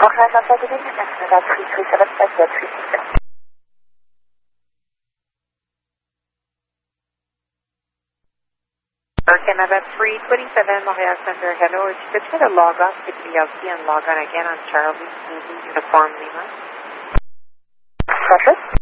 Montréal, Alpha, good evening. Canada 3375, 367. Canada 327, Montreal Center, hello. If you could try to log off to PLC and log on again on Charlie Uniform Lima. Roger.